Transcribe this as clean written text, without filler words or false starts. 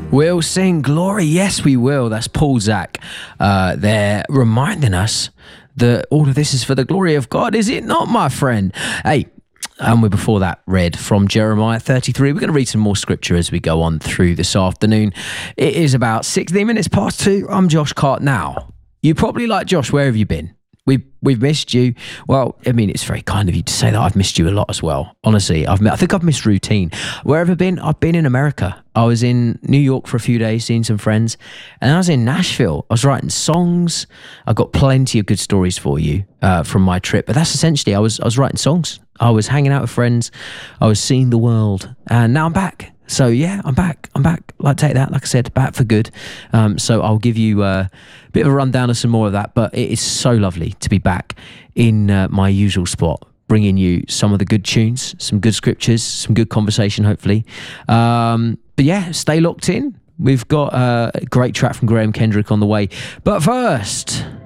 We'll sing glory. Yes, we will. That's Paul Zach. They're reminding us that all of this is for the glory of God. Is it not, my friend? Hey, and we before that read from Jeremiah 33. We're going to read some more scripture as we go on through this afternoon. It is about 16 minutes past 2. I'm Josh Cart. Now, you probably like, Josh, where have you been? We've missed you. Well, I mean, it's very kind of you to say that. I've missed you a lot as well. Honestly, I think I've missed routine. Where have I been? I've been in America. I was in New York for a few days, seeing some friends, and I was in Nashville. I was writing songs. I've got plenty of good stories for you from my trip. But that's essentially, I was writing songs. I was hanging out with friends. I was seeing the world, and now I'm back. So yeah, I'm back. Like, take that. Like I said, back for good. So I'll give you a bit of a rundown of some more of that. But it is so lovely to be back in my usual spot, bringing you some of the good tunes, some good scriptures, some good conversation, hopefully. But yeah, stay locked in. We've got a great track from Graham Kendrick on the way. But first,